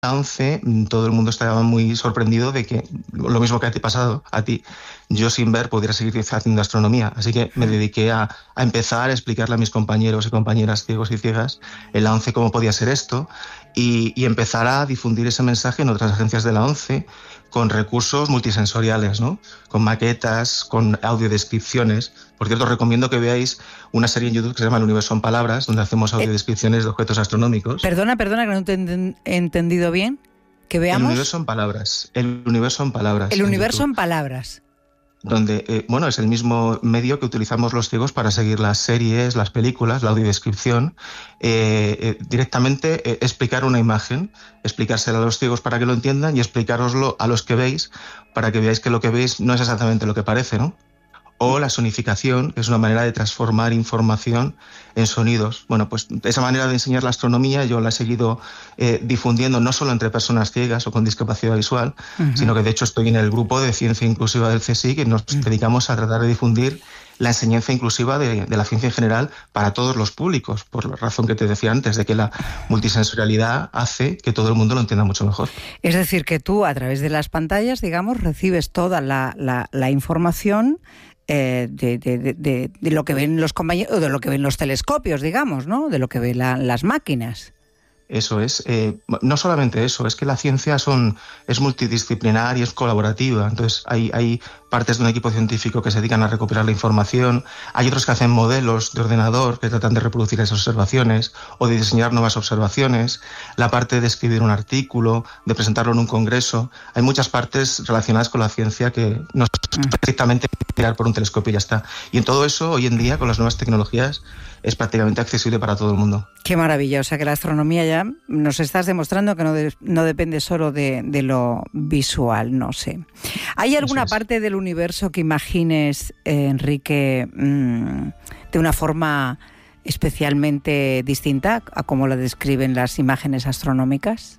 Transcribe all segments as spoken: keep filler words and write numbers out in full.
once, todo el mundo estaba muy sorprendido de que, lo mismo que a ti pasado, a ti, yo sin ver pudiera seguir haciendo astronomía. Así que me dediqué a, a empezar a explicarle a mis compañeros y compañeras ciegos y ciegas en la ONCE cómo podía ser esto y, y empezar a difundir ese mensaje en otras agencias de la ONCE con recursos multisensoriales, ¿no? Con maquetas, con audiodescripciones. Por cierto, os recomiendo que veáis una serie en YouTube que se llama El Universo en Palabras, donde hacemos audiodescripciones de objetos astronómicos. Perdona, perdona, que no te he entendido bien. Que veamos. El Universo en Palabras. El Universo en Palabras. El Universo en Palabras. Donde, eh, bueno, es el mismo medio que utilizamos los ciegos para seguir las series, las películas, la audiodescripción, eh, eh, directamente eh, explicar una imagen, explicársela a los ciegos para que lo entiendan y explicároslo a los que veis para que veáis que lo que veis no es exactamente lo que parece, ¿no? O la sonificación, que es una manera de transformar información en sonidos. Bueno, pues esa manera de enseñar la astronomía yo la he seguido eh, difundiendo no solo entre personas ciegas o con discapacidad visual, uh-huh. sino que de hecho estoy en el grupo de Ciencia Inclusiva del C S I C, que nos uh-huh. dedicamos a tratar de difundir la enseñanza inclusiva de, de la ciencia en general para todos los públicos, por la razón que te decía antes, de que la multisensorialidad hace que todo el mundo lo entienda mucho mejor. Es decir, que tú a través de las pantallas, digamos, recibes toda la, la, la información Eh, de, de, de, de lo que ven los compañeros, o de lo que ven los telescopios, digamos, ¿no? De lo que ven la, las máquinas. Eso es. Eh, no solamente eso, es que la ciencia son, es multidisciplinar y es colaborativa. Entonces hay, hay partes de un equipo científico que se dedican a recopilar la información, hay otros que hacen modelos de ordenador que tratan de reproducir esas observaciones o de diseñar nuevas observaciones, la parte de escribir un artículo, de presentarlo en un congreso. Hay muchas partes relacionadas con la ciencia que no es estrictamente mirar por un telescopio y ya está. Y en todo eso, hoy en día, con las nuevas tecnologías, es prácticamente accesible para todo el mundo. Qué maravilla, o sea que la astronomía ya nos estás demostrando que no, de, no depende solo de, de lo visual, no sé. ¿Hay alguna parte del universo que imagines, eh, Enrique, mmm, de una forma especialmente distinta a como la describen las imágenes astronómicas?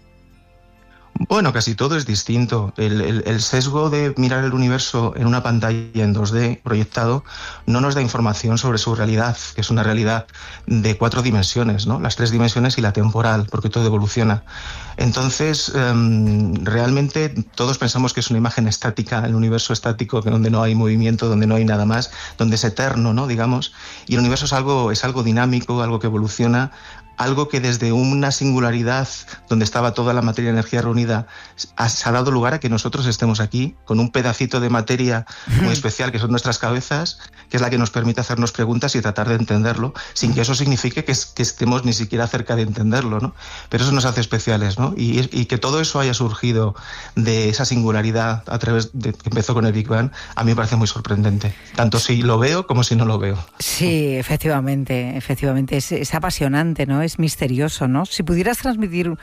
Bueno, casi todo es distinto. El, el, el sesgo de mirar el universo en una pantalla en dos D proyectado no nos da información sobre su realidad, que es una realidad de cuatro dimensiones, ¿no? Las tres dimensiones y la temporal, porque todo evoluciona. Entonces, um, realmente todos pensamos que es una imagen estática, el universo estático, que donde no hay movimiento, donde no hay nada más, donde es eterno, ¿no? Digamos. Y el universo es algo, es algo dinámico, algo que evoluciona, algo que desde una singularidad donde estaba toda la materia y energía reunida ha, se ha dado lugar a que nosotros estemos aquí con un pedacito de materia muy especial que son nuestras cabezas, que es la que nos permite hacernos preguntas y tratar de entenderlo, sin que eso signifique que, que estemos ni siquiera cerca de entenderlo, ¿no? Pero eso nos hace especiales, ¿no? Y, y que todo eso haya surgido de esa singularidad a través de que empezó con el Big Bang, a mí me parece muy sorprendente, tanto si lo veo como si no lo veo. Sí, efectivamente, efectivamente, es, es apasionante, ¿no? Es misterioso, ¿no? Si pudieras transmitir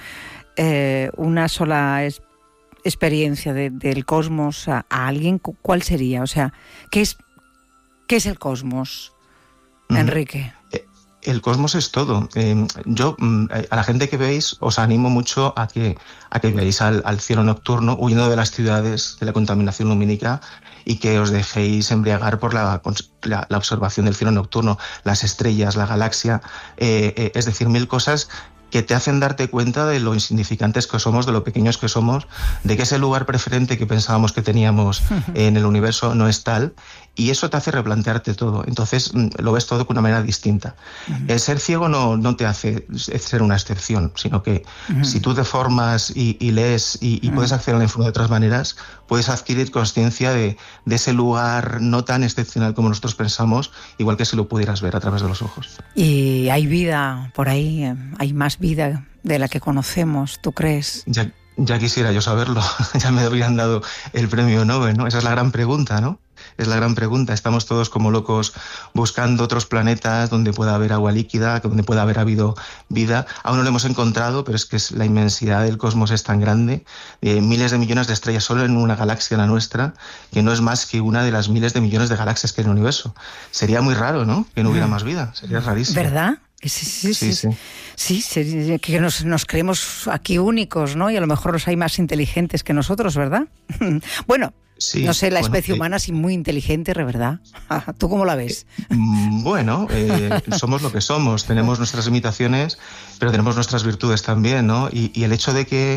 eh, una sola es, experiencia de, del cosmos a, a alguien, ¿cuál sería? O sea, ¿qué es, qué es el cosmos, mm. Enrique? El cosmos es todo. Eh, yo, a la gente que veis, os animo mucho a que, a que veáis al, al cielo nocturno, huyendo de las ciudades, de la contaminación lumínica, y que os dejéis embriagar por la, la, la observación del cielo nocturno, las estrellas, la galaxia, eh, eh, es decir, mil cosas que te hacen darte cuenta de lo insignificantes que somos, de lo pequeños que somos, de que ese lugar preferente que pensábamos que teníamos en el universo no es tal, y eso te hace replantearte todo. Entonces lo ves todo de una manera distinta. Uh-huh. El ser ciego no, no te hace ser una excepción, sino que uh-huh. si tú te formas y, y lees y, y uh-huh. puedes acceder a la información de otras maneras, puedes adquirir conciencia de, de ese lugar no tan excepcional como nosotros pensamos, igual que si lo pudieras ver a través de los ojos. Y hay vida por ahí, hay más vida de la que conocemos, ¿tú crees? Ya, ya quisiera yo saberlo, ya me habrían dado el premio Nobel, ¿no? Esa es la gran pregunta, ¿no? Es la gran pregunta. Estamos todos como locos buscando otros planetas donde pueda haber agua líquida, donde pueda haber habido vida. Aún no lo hemos encontrado, pero es que es, la inmensidad del cosmos es tan grande, eh, miles de millones de estrellas solo en una galaxia, la nuestra, que no es más que una de las miles de millones de galaxias que hay en el universo. Sería muy raro, ¿no? Que no hubiera más vida. Sería rarísimo. ¿Verdad? Sí, sí, sí. sí. sí, sí que nos, nos creemos aquí únicos, ¿no? Y a lo mejor los hay más inteligentes que nosotros, ¿verdad? Bueno, sí, no sé, la bueno, especie humana es muy inteligente, ¿verdad? ¿Tú cómo la ves? Bueno, eh, somos lo que somos, tenemos nuestras limitaciones, pero tenemos nuestras virtudes también, ¿no? Y, y el hecho de que